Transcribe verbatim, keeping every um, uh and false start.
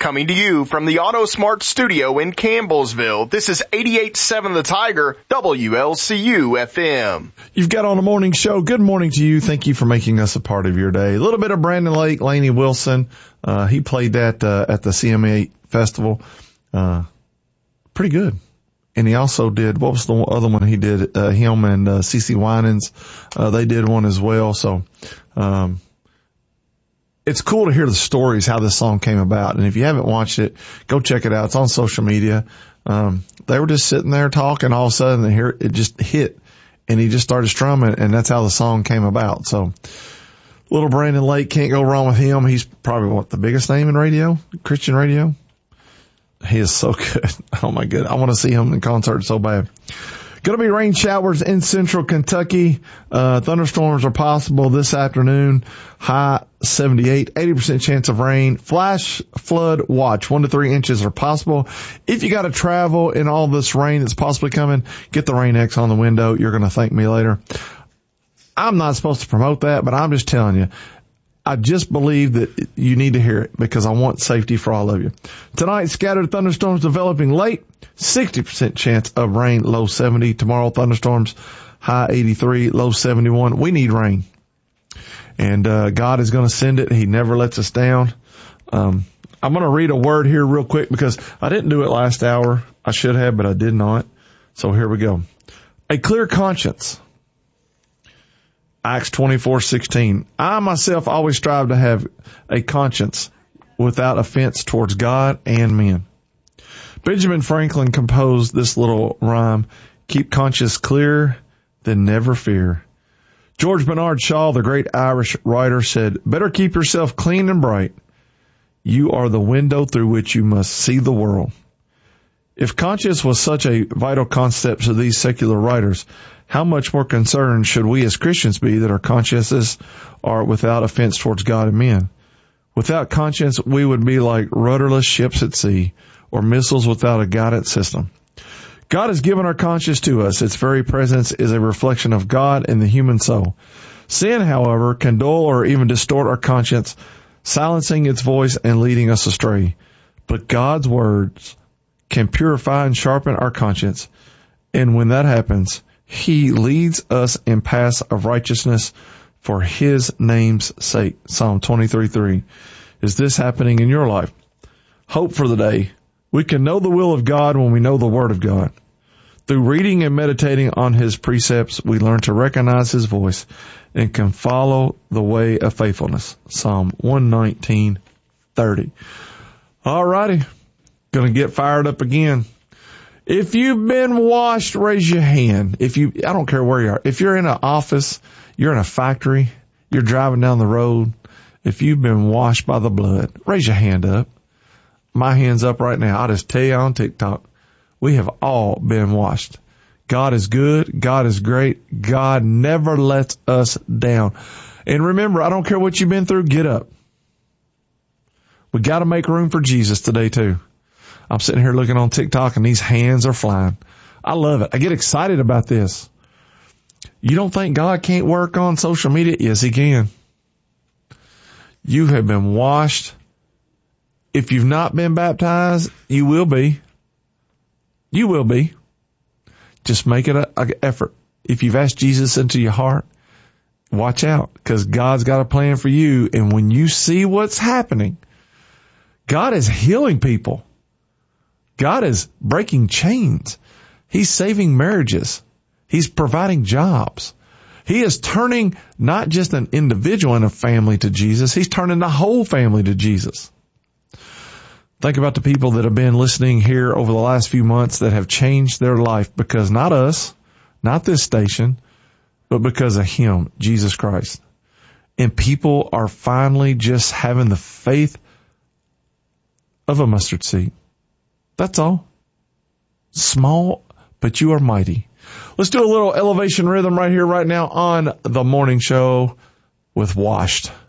Coming to you from the AutoSmart studio in Campbellsville, this is eighty-eight point seven The Tiger, W L C U F M. You've got on the morning show. Good morning to you. Thank you for making us a part of your day. A little bit of Brandon Lake, Lainey Wilson. Uh, he played that uh, at the C M A Festival. Uh, pretty good. And he also did, what was the other one he did? Uh, him and uh, CeCe Winans, uh, they did one as well. So, um, it's cool to hear the stories, how this song came about. And if you haven't watched it, go check it out. It's on social media. Um, they were just sitting there talking. All of a sudden, they hear it just hit, and he just started strumming, and that's how the song came about. So, little Brandon Lake, can't go wrong with him. He's probably, what, the biggest name in radio, Christian radio? He is so good. Oh my God. I want to see him in concert so bad. Going to be rain showers in central Kentucky. Uh, thunderstorms are possible this afternoon. High seventy-eight, eighty percent chance of rain. Flash flood watch. One to three inches are possible. If you got to travel in all this rain that's possibly coming, get the Rain-X on the window. You're going to thank me later. I'm not supposed to promote that, but I'm just telling you. I just believe that you need to hear it because I want safety for all of you. Tonight, scattered thunderstorms developing late. sixty percent chance of rain, low seventy. Tomorrow, thunderstorms, high eighty-three, low seventy-one. We need rain. And uh God is going to send it. He never lets us down. Um I'm going to read a word here real quick because I didn't do it last hour. I should have, but I did not. So here we go. A clear conscience. Acts twenty-four sixteen. I myself always strive to have a conscience without offense towards God and men. Benjamin Franklin composed this little rhyme, keep conscience clear, then never fear. George Bernard Shaw, the great Irish writer, said, better keep yourself clean and bright. You are the window through which you must see the world. If conscience was such a vital concept to these secular writers, how much more concerned should we as Christians be that our consciences are without offense towards God and men? Without conscience, we would be like rudderless ships at sea or missiles without a guidance system. God has given our conscience to us. Its very presence is a reflection of God in the human soul. Sin, however, can dull or even distort our conscience, silencing its voice and leading us astray. But God's words can purify and sharpen our conscience. And when that happens, He leads us in paths of righteousness for His name's sake. Psalm twenty-three three. Is this happening in your life? Hope for the day. We can know the will of God when we know the Word of God. Through reading and meditating on His precepts, we learn to recognize His voice and can follow the way of faithfulness. Psalm one nineteen thirty. All righty. Going to get fired up again. If you've been washed, raise your hand. If you, I don't care where you are. If you're in an office, you're in a factory, you're driving down the road. If you've been washed by the blood, raise your hand up. My hand's up right now. I'll just tell you on TikTok. We have all been washed. God is good. God is great. God never lets us down. And remember, I don't care what you've been through, get up. We got to make room for Jesus today too. I'm sitting here looking on TikTok and these hands are flying. I love it. I get excited about this. You don't think God can't work on social media? Yes, He can. You have been washed. If you've not been baptized, you will be. You will be. Just make it an effort. If you've asked Jesus into your heart, watch out because God's got a plan for you. And when you see what's happening, God is healing people. God is breaking chains. He's saving marriages. He's providing jobs. He is turning not just an individual in a family to Jesus. He's turning the whole family to Jesus. Think about the people that have been listening here over the last few months that have changed their life because not us, not this station, but because of Him, Jesus Christ. And people are finally just having the faith of a mustard seed. That's all. Small, but you are mighty. Let's do a little elevation rhythm right here, right now on the morning show with Washed.